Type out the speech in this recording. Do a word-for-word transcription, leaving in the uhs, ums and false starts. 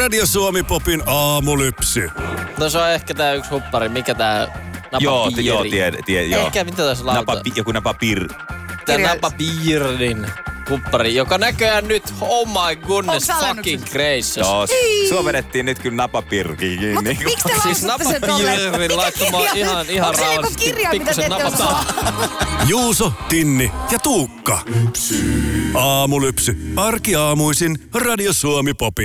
Radio Suomi Popin aamulypsy. No se on ehkä tää yksi huppari. Mikä tää napapiiri? Joo, t- joo, tiedä, tie, joo. Ehkä mitä tässä lauta? Napa, joku napapir. Tää napapiirin huppari, joka näköjään nyt, oh my goodness, fucking gracious. Joo, sua vedettiin nyt kyllä napapirkiin kiinni. Mut miksi te Siis lausutte sen tolleen? napapiirin laittamaan ihan, ihan Onko se joku rauhallisesti kirja, mitä te pikkusen ette osaa? Juuso, Tinni ja Tuukka. Aamulypsy. Arkiaamuisin Radio Suomi Popin.